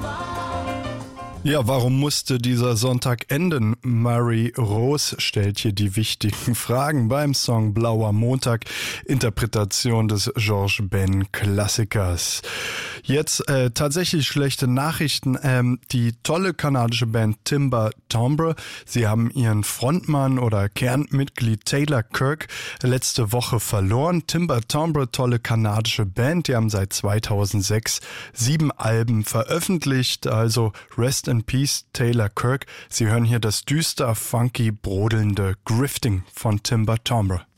Ja, warum musste dieser Sonntag enden? Mary Rose stellt hier die wichtigen Fragen beim Song Blauer Montag, Interpretation des George Ben Klassikers. Jetzt tatsächlich schlechte Nachrichten. Die tolle kanadische Band Timber Timbre, sie haben ihren Frontmann oder Kernmitglied Taylor Kirk letzte Woche verloren. Timber Timbre, tolle kanadische Band, die haben seit 2006 7 Alben veröffentlicht, also Rest in Peace, Taylor Kirk. Sie hören hier das düster, funky, brodelnde Grifting von Timber Timbre.